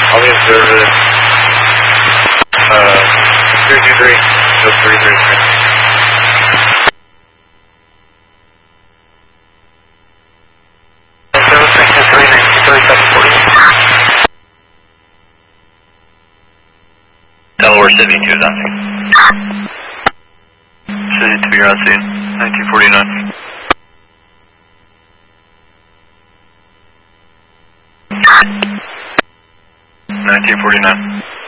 I'll be in service. 323. No, 333. Delaware 72 is on scene. City to be on scene, 1949. 1949.